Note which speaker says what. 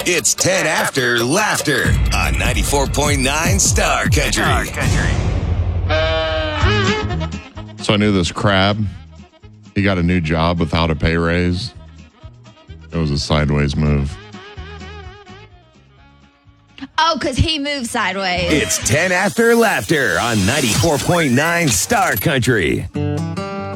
Speaker 1: It's 10 After Laughter on 94.9 Star Country.
Speaker 2: So I knew this crab. He got a new job without a pay raise. It was a sideways move.
Speaker 3: Oh, because he moved sideways.
Speaker 1: It's 10 After Laughter on 94.9 Star Country.